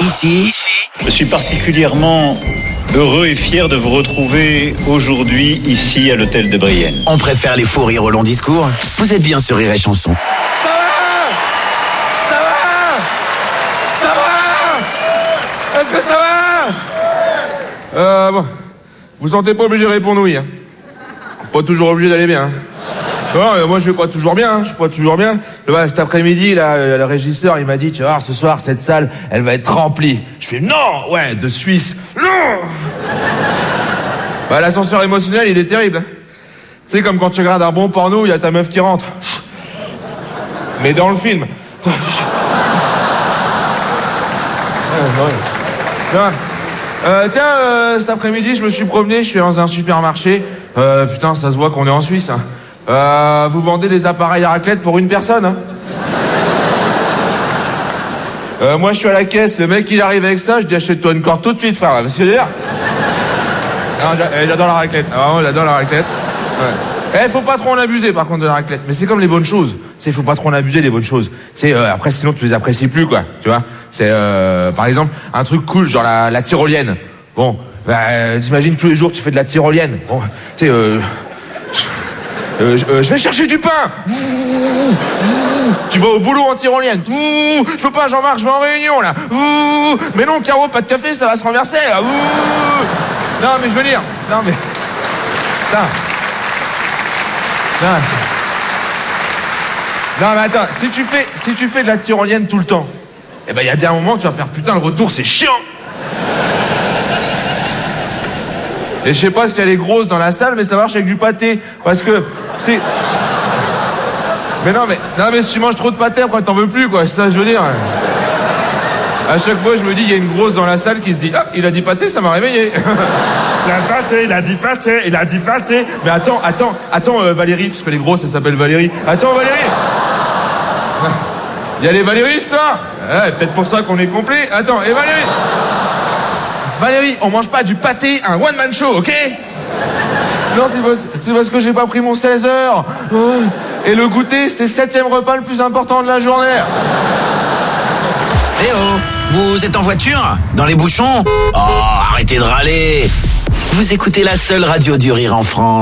Ici, je suis particulièrement heureux et fier de vous retrouver aujourd'hui ici à l'hôtel de Brienne. on préfère les faux rires au long discours. Vous êtes bien sur Rire et Chanson. Ça va? Ça va? Ça va? Est-ce que ça va? Bon. Vous sentez pas obligé de répondre oui, hein. Pas toujours obligé d'aller bien, hein. Non, moi je vais pas toujours bien, hein. Je suis pas toujours bien. Voilà, cet après-midi, là, le régisseur, il m'a dit, tu vas voir, ce soir, cette salle, elle va être remplie. Je fais, non! Ouais, de Suisse. Non! Bah, l'ascenseur émotionnel, il est terrible, hein. Tu sais, comme quand tu regardes un bon porno, il y a ta meuf qui rentre. Mais dans le film. Tiens, cet après-midi, je me suis promené, je suis dans un supermarché. Putain, ça se voit qu'on est en Suisse, hein. Vous vendez des appareils à raclette pour une personne, hein. Moi, je suis à la caisse, le mec, il arrive avec ça, je dis, achète-toi une corde tout de suite, frère, parce que d'ailleurs... J'adore la raclette. Ah, vraiment, j'adore la raclette. Ouais. Faut pas trop en abuser, par contre, de la raclette. Mais c'est comme les bonnes choses. Faut pas trop en abuser des bonnes choses. Après, sinon, tu les apprécies plus, quoi. Tu vois? Par exemple, un truc cool, genre la tyrolienne. Bon, t'imagines tous les jours, tu fais de la tyrolienne. Bon, je vais chercher du pain. Tu vas au boulot en tyrolienne. Je peux pas, Jean-Marc, je vais en réunion, là. Mais non, Caro, pas de café, ça va se renverser, là. Non, mais je veux dire... Non, mais... Non, mais attends, si tu fais de la tyrolienne tout le temps, eh ben, il y a bien un moment où tu vas faire, putain, le retour, c'est chiant. Et je sais pas si elle est grosse dans la salle, mais ça marche avec du pâté. Parce que c'est... Non, mais si tu manges trop de pâté, après, t'en veux plus, quoi. C'est ça, je veux dire. À chaque fois, je me dis, il y a une grosse dans la salle qui se dit, ah, il a dit pâté, ça m'a réveillé. Il a dit pâté. Mais attends, Valérie, parce que les grosses, elles s'appellent Valérie. Attends, Valérie. Il y a les Valérie, ça. Peut-être pour ça qu'on est complet. Attends, et Valérie, on mange pas du pâté, un one-man show, ok? Non, c'est parce que j'ai pas pris mon 16 heures. Et le goûter, c'est le 7e repas le plus important de la journée. Eh oh, vous êtes en voiture? Dans les bouchons? Oh, arrêtez de râler. Vous écoutez la seule radio du rire en France.